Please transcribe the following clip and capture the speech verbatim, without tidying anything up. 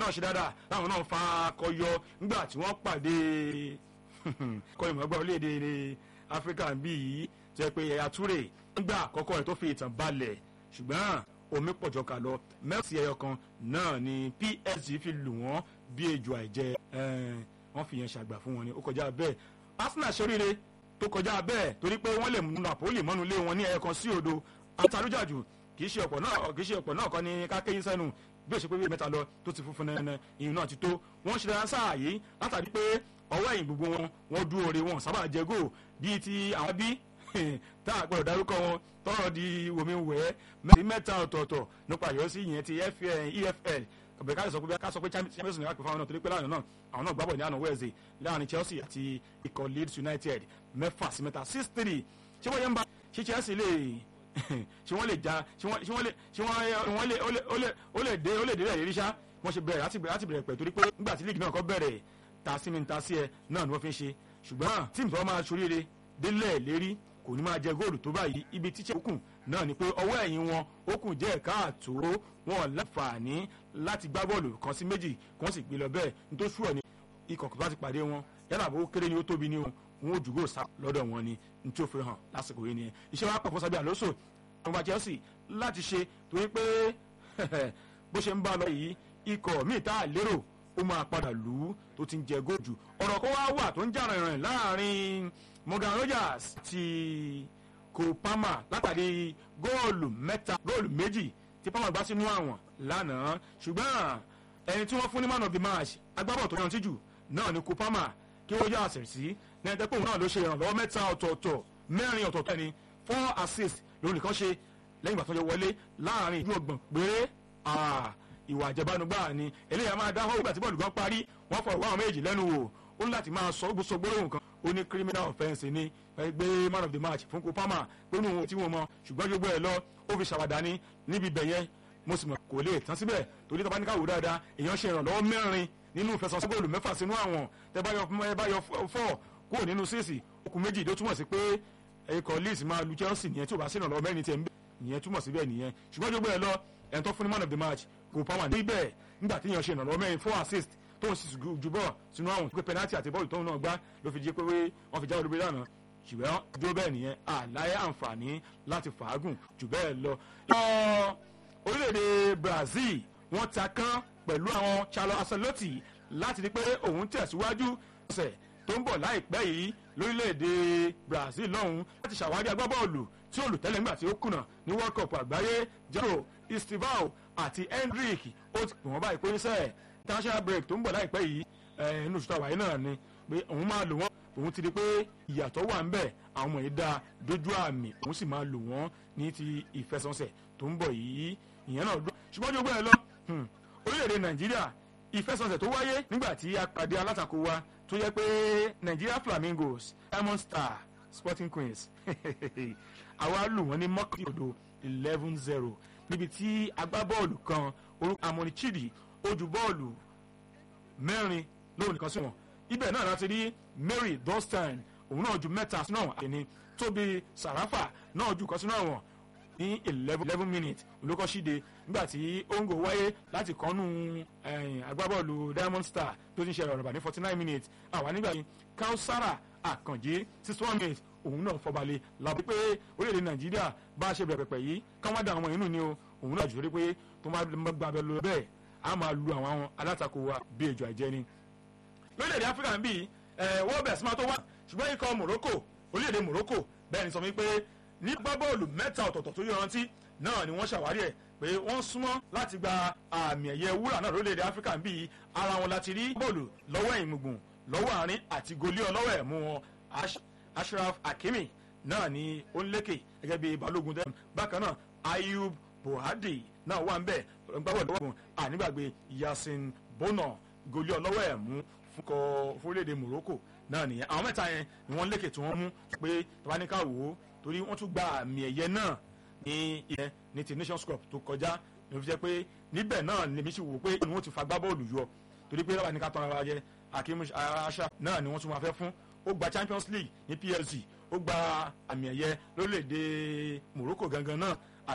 náà ṣe dáadáa láwọn náà fa akọyọ nígbà tí wọ́n pàdé kọ́ ìmọ̀ ẹgbẹ́ orílẹ̀-èdè áfíríkà bí yìí jẹ́ pé Yaya Toure nígbà àkọ́kọ́ rẹ̀ tó fi ìtàn balẹ̀ ṣùgbọ́n omi pọ̀jọ́ kà lọ mẹ́sì ẹyọ kan náà ni P S G fi lù wọ́n bí ejò àìjẹ wọ́n fi yẹn ṣàgbà fún wọn ni ó kọjá bẹ́ẹ̀ Arsenal ṣoríire tó kọjá bẹ́ẹ̀ torí pé wọ́n lè mú Napoli mọ́nu lé wọn ní ẹyọ kan sí òdo àtàlùjàjù kì í ṣe ọ̀pọ̀ náà kì í ṣe ọ̀pọ̀ náà kọ́ ni kákéyín sẹ́nu bí ó ṣe pé bí mẹ́ta lọ tó ti funfun nẹ́nẹ́ ìyún náà ti tó wọ́n ṣe dáná sáà yìí látàrí pé ọwọ́ ẹ̀yìn gbogbo wọn wọ́n dúró ore wọn sábà jẹ góò bíi ti àwọn bí tá a gbọ́dọ̀ dárúkọ wọn tọrọ di wòmí wẹ̀ mẹ́rin mẹ́ta ọ̀tọ̀ọ̀tọ̀ nípa àyọ̀sí ìyẹn ti E F L kọ̀bẹ̀ ká sọ pé ká sọ pé Champions League pè fún àwọn náà torí pé láàrin náà àwọn náà gbábọ̀ ní àná Wednesday láàrin Chelsea àti ikọ̀ Leeds United mẹ́fà sí mẹ́ta six three ṣé wọ́n yẹn ń bá ṣé Chelsea lè ṣé wọ́n lè já ṣé wọ́n lè ṣé wọ́n lè ó lè dé ó lè dé rẹ̀ rí ṣá wọ́n ṣe bẹ̀rẹ̀ láti bẹ̀rẹ̀ pẹ̀ torí pé nígbà tí league náà kọ́ bẹ̀rẹ̀ ta sí mi ta sí ẹ náà ni wọ́n fi ń ṣe ṣùgbọ́n tíìmù tó máa ṣoríire délẹ̀ lérí kò ní máa jẹ góòlù tó báyìí ibi tíṣẹ́ òkùn náà ni pé ọwọ́ ẹ̀yìn wọn òkùn jẹ́ ẹ̀ka àtò wọn láǹfààní láti gbá bọ́ọ̀lù kan sí méjì kí wọ́n sì gbé lọ bẹ́ẹ̀ nítorí ṣùọ́ ni ikọ̀ kò bá ti pàdé wọn yálà bó kéré ni ó tóbi ni wọn ò jùgò sá lọ́dọ̀ wọn ni ní tí ó fi hàn lásìkò yìí nìyẹn iṣẹ́ wa pọ̀ fún Xabi Alonso àwọn bá Chelsea láti ṣe torí pé bó ṣe ń bá lọ yìí ikọ̀ míì tá a lérò ó máa padà lù ú tó ti ń jẹ góòjù ọ̀rọ̀ kó wá wà tó ń jà rìnrìn láàrin Morgan Rogers ti Cole Palmer látàrí góòlù mẹ́ta góòlù méjì tí Palmer gbá sínú àwọn lánàá ṣùgbọ́n ẹni tí wọ́n fún ní man of the match agbábọ̀ tó yanjú jù náà ni Cole Palmer kí Rogers sí ní ẹjẹ́ pé òun náà ló ṣe ìrànlọ́wọ́ mẹ́ta ọ̀tọ̀ọ̀tọ̀ mẹ́rin ọ̀tọ̀ọ̀tọ̀ ẹni four assists lórí nìkan ṣe lẹ́yìn ìgbà tó yẹ wọlé láàrin ìlú ọgbọ̀n péré ìwà àjẹbánugbà ni eléyà máa dá họ́wọ́ àti bọ́ọ̀lù gan parí wọ́n fọ̀rọ̀ wáhùn méjì lẹ́nu wò ó ní láti máa sọ gbóso gbólóhùn kan ó ní criminal offence ni gbé man of the match fún Cole Palmer pé ní ohun tí wọ́n mọ ṣùgbọ́n gbogbo ẹ̀ lọ ó fi ṣàwàdà ní níbi bẹ̀yẹn mo sì mọ̀ kò lè tán síbẹ̀ torí tó bá ní káwò dáadáa èèyàn ṣe ìrànlọ́wọ́ mẹ́rin nínú ìfẹsọ̀sọ́ góòlù mẹ́fà sínú àwọn tẹ bá yọ fọ́ kúrò nínú síìsì okùn méjì tó túmọ̀ sí pé ikọ̀ Leeds máa lu Chelsea nìyẹn tí ò bá sí ìrànlọ́wọ́ mẹ́rin tiẹ̀ ń bẹ̀ ìyẹn túmọ̀ síbẹ̀ nìyẹn ṣùgbọ́n gbogbo ẹ̀ lọ ẹ̀ tó fún ní man of the match Cole Palmer níbẹ̀ nígbà tí èèyàn ṣe ìrànlọ́wọ́ mẹ́rin four assist tó ń sì ju bọ́ọ̀ sínú àwọn pé penalty àti bọ́ọ̀lù tóun náà gbá ló fi jẹ́ pé wọ́n fi jáwé olúborí lánàá ṣùgbọ́n dúró bẹ́ẹ̀ nìyẹn àláyé àǹfààní láti fàágùn jù bẹ́ẹ̀ lọ. orílẹ̀-èdè Brazil wọ́n ta kán pẹ̀lú àwọn Carlo Ancelotti láti rí pé òun tẹ̀síwájú ọ̀sẹ̀ tó ń bọ̀ láìpẹ́ yìí lórílẹ̀-èdè Brazil lọ́hùn láti ṣàwárí agbábọ́ọ̀lù tí olùtẹ́lẹ̀ ńgbà tí ó kùnà ní World Cup àgbáyé Jairo Estevão àti Hendrick ó ti pè wọ́n báyìí pé níṣẹ́ international break tó ń bọ̀ láìpẹ́ yìí inú oṣù tàwáyé náà ni pé òun máa lò wọ́n òun ti di pé ìyàtọ̀ wà ń bẹ̀ àwọn ọmọ yìí dáa dójú àmì òun sì máa lò wọ́n ní ti ìfẹsẹ̀wọnsẹ̀ tó ń bọ̀ yìí ìyẹn náà dún ṣùgbọ́n jogbo ẹ̀ lọ orílẹ̀-èdè Nàìjíríà ìfẹsẹ̀wọnsẹ̀ tó wáyé nígbà tí a pàdé alátakò wa tó yẹ pé Nigeria Flamingos Diamond Star Sporting Queens àwa lù wọ́n ní mọ́kànlá òdo eleven zero níbi tí agbábọ́ọ̀lù kan orúkọ Amoni Chidi ó ju bọ́ọ̀lù mẹ́rin lóhùn nìkan sí wọn ibẹ̀ náà láti rí Mary Dostine òun náà ju mẹ́ta sínú àwọn àkẹ́ni Tóbi Sarafa náà ju kan sínú àwọn ní eleven minutes olókọ́síde nígbà tí ongo wáyé láti kọ́nù agbábọ́ọ̀lù Diamond Star tó ti ń ṣe ẹ̀rọ ọ̀rọ̀bà ní forty nine minutes àwa nígbà yìí Kausara Àkànjí sixty one minutes òun náà fọbalẹ̀ làbí pé orílẹ̀-èdè Nàìjíríà bá a ṣe bẹ̀rẹ̀ pẹ̀ yìí káwọn dá àwọn inú ni o òun náà jù rí pé tó máa gbàgbẹ́ lọ bẹ́ẹ̀ a máa lu àwọn alátakò wa bí ejò àjẹni. lórílẹ̀-èdè Áfíríkà ń bí world best máa tó wá ṣùgbọ́n ikọ̀ Morocco orílẹ̀-èdè Morocco bẹ́ẹ̀ ni sọ wípé ní gbábọ́ọ̀lù mẹ́ta ọ̀tọ̀ọ̀tọ̀ tó yọrantí náà ni wọ́n ṣàwárí ẹ̀ pé wọ́n súnmọ́ láti gba àmì ẹ̀yẹ wúrà náà lórílẹ̀-èdè Áfíríkà ń bí ara wọn láti rí bọ́ọ̀lù lọ́wọ́ ẹ̀yìn gbùngbùn lọ́wọ́ àárín àti goli ọlọ́wọ́ ẹ̀ mú wọn Ashraf Hakimi náà ni ó ń lékè gẹ́gẹ́ bí balógun tẹ́ bákan náà Ayub Buhadi náà wà ń bẹ̀ gbábọ̀ lọ́wọ́ ànígbàgbé Yasin Bono goli ọlọ́wọ́ ẹ̀ mú fúnkọ fúrílẹ̀-èdè Morocco náà nìyẹn àwọn mẹ́ta yẹn ni wọ́n lékè tí wọ́n mú pé tabaníkà wò ó torí wọ́n tún gba àmì ẹ̀yẹ náà ní ìyẹn ní ti Nations Cup tó kọjá ní o fi jẹ́ pé níbẹ̀ náà lèmi sì wò pé ni wọ́n ti fa gbá bọ́ọ̀lù yọ torí pé tabaníkà tán ara jẹ Hakim Ashraf náà ni wọ́n tún máa fẹ́ fún ó gba Champions League ní P S G ó gba àmì ẹ̀yẹ lórílẹ̀‐èdè Morocco gangan náà